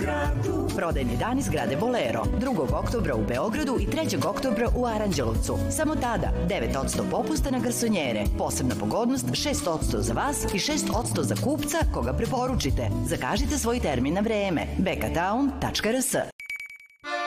gradu. Prodajni dani zgrade Bolero 2. oktobra u Beogradu i 3. oktobra u Aranđelovcu. Samo tada 9% popusta na garsonjere. Posebna pogodnost 6% za vas i 6% za kupca koga preporučite. Zakažite svoj termin na vreme. bekatown.rs.